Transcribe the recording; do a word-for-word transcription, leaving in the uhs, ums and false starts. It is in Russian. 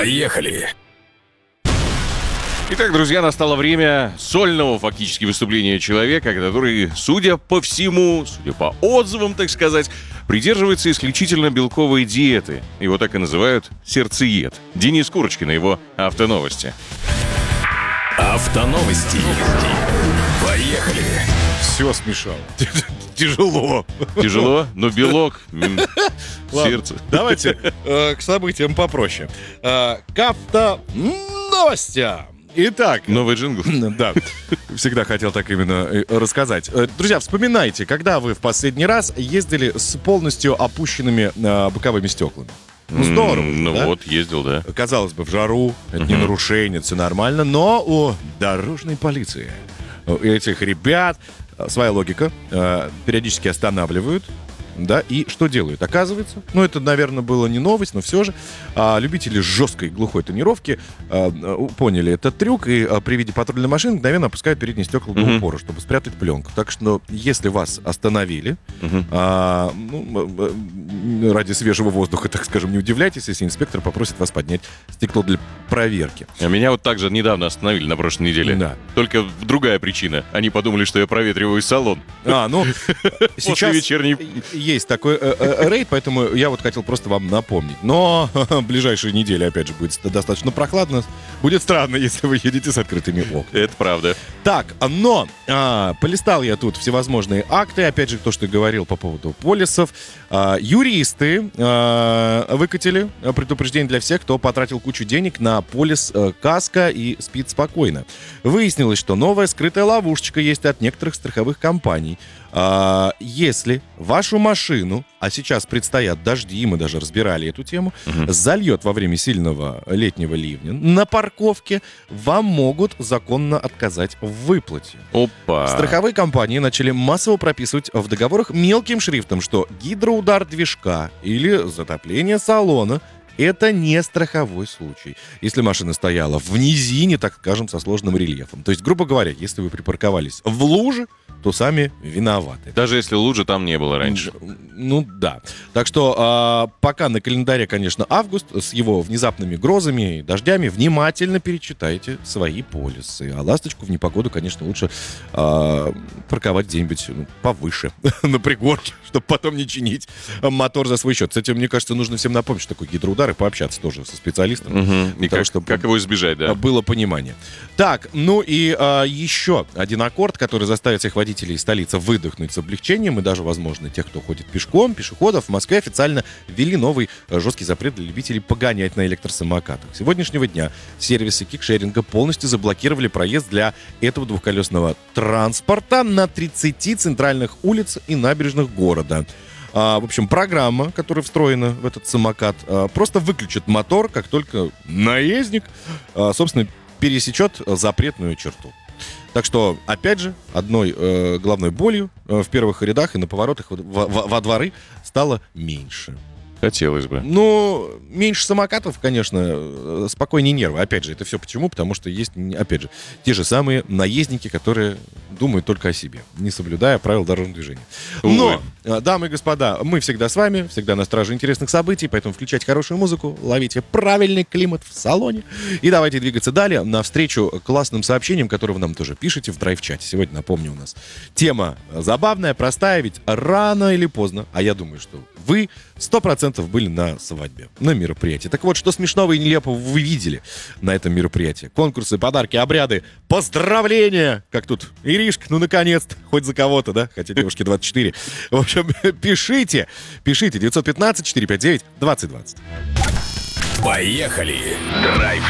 Поехали! Итак, друзья, настало время сольного фактически выступления человека, который, судя по всему, судя по отзывам, так сказать, придерживается исключительно белковой диеты. Его так и называют сердцеед. Денис Курочкин, его «Автоновости». Автоновости. Поехали! Все смешал. Тяжело. Тяжело, но белок, м, Ладно, сердце. Давайте э, к событиям попроще. Э, к автоновостям. Итак, Новый джингл. да, всегда хотел так именно э, рассказать. Э, Друзья, вспоминайте, когда вы в последний раз ездили с полностью опущенными э, боковыми стеклами. Ну, здорово. М, Ну да? вот, ездил, да. Казалось бы, в жару, это не нарушение, все нормально, но у дорожной полиции, у этих ребят э, своя логика, э, периодически останавливают, да, и что делают? Оказывается, ну, это, наверное, было не новость, но все же, а, любители жесткой глухой тонировки а, а, поняли этот трюк, и а, при виде патрульной машины мгновенно опускают передние стекла до Мгм. упора, чтобы спрятать пленку. Так что, если вас остановили, Мгм. а, ну, м, м, ради свежего воздуха, так скажем, не удивляйтесь, если инспектор попросит вас поднять стекло для проверки. А меня вот так же недавно остановили на прошлой неделе. Да. Только другая причина. Они подумали, что я проветриваю салон. А, ну, После сейчас вечерней... есть такой э, э, рейд, поэтому я вот хотел просто вам напомнить. Но ближайшие недели, опять же, будет достаточно прохладно. Будет странно, если вы едете с открытыми окнами. Это правда. Так, но а, полистал я тут всевозможные акты, опять же, то, что я говорил по поводу полисов. А, юристы а, выкатили предупреждение для всех, кто потратил кучу денег на полис а, каско и спит спокойно. Выяснилось, что новая скрытая ловушечка есть от некоторых страховых компаний. А, если вашу машину, а сейчас предстоят дожди, мы даже разбирали эту тему, Мгм. зальет во время сильного летнего ливня на парковке, вам могут законно отказать в выплате. Опа. Страховые компании начали массово прописывать в договорах мелким шрифтом, что гидроудар движка или затопление салона — это не страховой случай, если машина стояла в низине, так скажем, со сложным рельефом. То есть, грубо говоря, если вы припарковались в луже, то сами виноваты. Даже если лужи там не было раньше. Ну да. Так что а, пока на календаре, конечно, август с его внезапными грозами и дождями, внимательно перечитайте свои полисы. А ласточку в непогоду, конечно, лучше а, парковать где-нибудь ну, повыше, на пригорке, чтобы потом не чинить мотор за свой счет. Кстати, мне кажется, нужно всем напомнить, что такое гидроудар, и пообщаться тоже со специалистом. Мгм. для И того, как, чтобы как его избежать, да? было понимание. Так, ну и а, еще один аккорд, который заставит всех водителей столицы выдохнуть с облегчением, и даже, возможно, тех, кто ходит пешком, пешеходов, в Москве официально ввели новый а, жесткий запрет для любителей погонять на электросамокатах. С сегодняшнего дня сервисы кикшеринга полностью заблокировали проезд для этого двухколесного транспорта на тридцати центральных улиц и набережных города. А, в общем, программа, которая встроена в этот самокат, а, просто выключит мотор, как только наездник, а, собственно, пересечет запретную черту. Так что, опять же, одной э, главной болью э, в первых рядах и на поворотах во, во- во дворы стало меньше. Хотелось бы. Ну, меньше самокатов, конечно, э, спокойнее нервы. Опять же, это все почему? Потому что есть, м, опять же, те же самые наездники, которые думают только о себе, не соблюдая правил дорожного движения. Но, э, дамы и господа, мы всегда с вами, всегда на страже интересных событий, поэтому включайте хорошую музыку, ловите правильный климат в салоне и давайте двигаться далее навстречу классным сообщениям, которые вы нам тоже пишете в драйв-чате. Сегодня, напомню, у нас тема забавная, простая, ведь рано или поздно, а я думаю, что вы сто процентов были на свадьбе, на мероприятии. Так вот, что смешного и нелепого вы видели на этом мероприятии? Конкурсы, подарки, обряды, поздравления! Как тут, Иришка, ну наконец-то, хоть за кого-то, да? Хотя девушке двадцать четыре. В общем, пишите, пишите, девятьсот пятнадцать четыреста пятьдесят девять двадцать двадцать. Поехали! Драйв